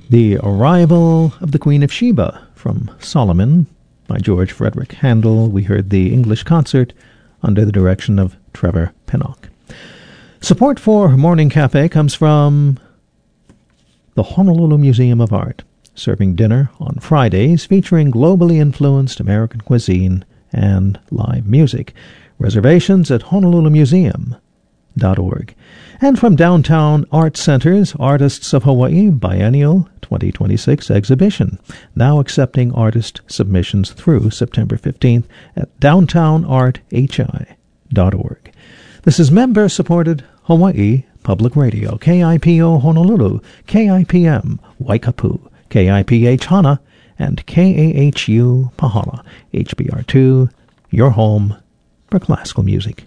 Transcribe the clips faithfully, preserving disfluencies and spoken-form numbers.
The Arrival of the Queen of Sheba from Solomon by George Frederick Handel. We heard the English concert under the direction of Trevor Pinnock. Support for Morning Cafe comes from the Honolulu Museum of Art, serving dinner on Fridays featuring globally influenced American cuisine and live music. Reservations at honolulu museum dot org. And from Downtown Art Center's Artists of Hawaii Biennial twenty twenty-six exhibition, now accepting artist submissions through September fifteenth at downtown art h i dot org. This is member-supported Hawaii Public Radio, K I P O Honolulu, K I P M Waikapu, K I P H Hana, and K A H U Pahala, H B R two, your home for classical music.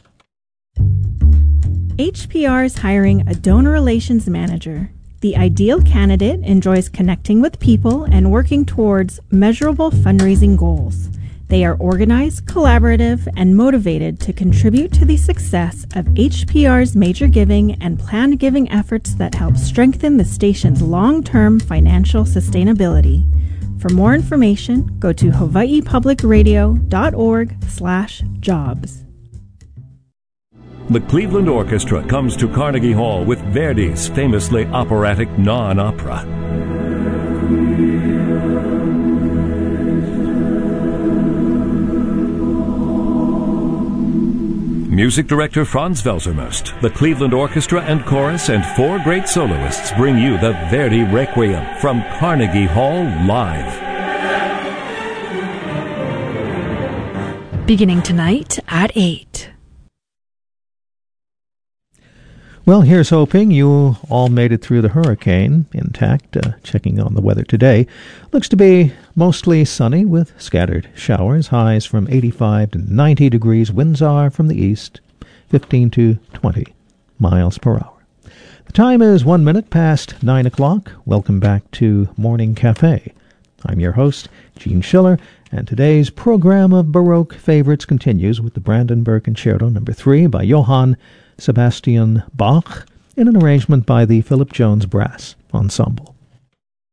H P R is hiring a donor relations manager. The ideal candidate enjoys connecting with people and working towards measurable fundraising goals. They are organized, collaborative, and motivated to contribute to the success of H P R's major giving and planned giving efforts that help strengthen the station's long-term financial sustainability. For more information, go to hawaii public radio dot org slash jobs. The Cleveland Orchestra comes to Carnegie Hall with Verdi's famously operatic non-opera. Music director Franz Welsermust, the Cleveland Orchestra and Chorus, and four great soloists bring you the Verdi Requiem from Carnegie Hall live. Beginning tonight at eight. Well, here's hoping you all made it through the hurricane intact. Uh, checking on the weather today. Looks to be mostly sunny with scattered showers. Highs from eighty-five to ninety degrees. Winds are from the east, fifteen to twenty miles per hour. The time is one minute past nine o'clock. Welcome back to Morning Cafe. I'm your host, Gene Schiller, and today's program of Baroque favorites continues with the Brandenburg Concerto number three by Johann Sebastian Bach in an arrangement by the Philip Jones Brass Ensemble.